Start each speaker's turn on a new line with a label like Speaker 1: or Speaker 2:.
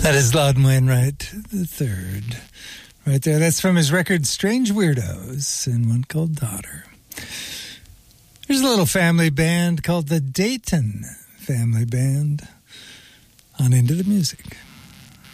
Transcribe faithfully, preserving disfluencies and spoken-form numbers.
Speaker 1: That is Loudon Wainwright the third. Right there. That's from his record Strange Weirdos and one called Daughter. There's a little family band called the Dayton Family Band. On Into the Music.